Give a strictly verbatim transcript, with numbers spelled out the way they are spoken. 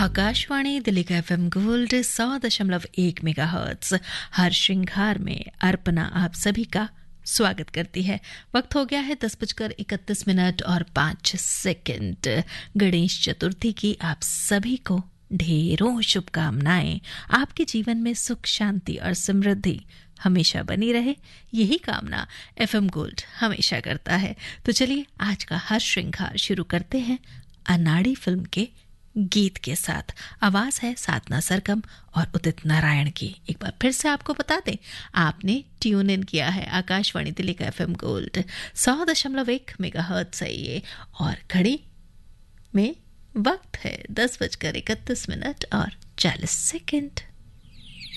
आकाशवाणी दिल्ली का FM gold सौ दशमलव एक मेगाहर्ट्ज हर श्रृंगार में अर्पणा आप सभी का स्वागत करती है। वक्त हो गया है दस बजकर इकतीस मिनट और पाँच सेकंड। गणेश चतुर्थी की आप सभी को ढेरों शुभकामनाएं। आपके जीवन में सुख, शांति और समृद्धि हमेशा बनी रहे, यही कामना एफएम गोल्ड हमेशा करता है। तो चलिए आज का हर श्रृंगार शुरू करते हैं अनाड़ी फिल्म के गीत के साथ। आवाज है साधना सरगम और उदित नारायण की। एक बार फिर से आपको बता दें, आपने ट्यून इन किया है आकाशवाणी दिल्ली का एफएम गोल्ड सौ दशमलव एक मेगाहर्ट्ज है ये, और घड़ी में वक्त है दस बजकर इकतीस मिनट और चालीस सेकेंड।